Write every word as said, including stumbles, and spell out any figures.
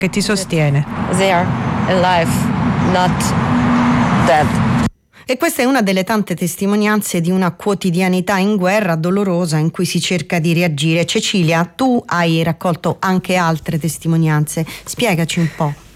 che ti sostiene. They are alive, not dead. E questa è una delle tante testimonianze di una quotidianità in guerra dolorosa in cui si cerca di reagire. Cecilia, tu hai raccolto anche altre testimonianze, spiegaci un po'.